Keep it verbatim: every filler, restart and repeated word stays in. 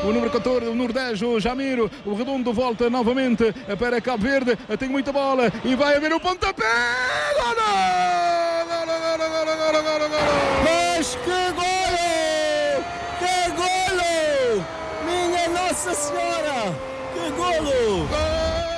o número catorze, o número dez, o Jamiro, o Redondo volta novamente para Cabo Verde, tem muita bola e vai haver o pontapé. Golo! Mas que golo! Que golo! Minha Nossa Senhora! Que golo! Golo!